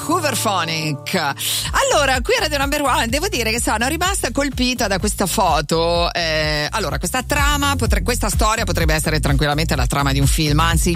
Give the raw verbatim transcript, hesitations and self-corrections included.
Hooverphonic. Allora, qui a Radio Number One devo dire che sono rimasta colpita da questa foto. Eh, allora, questa trama, potre, questa storia potrebbe essere tranquillamente la trama di un film, anzi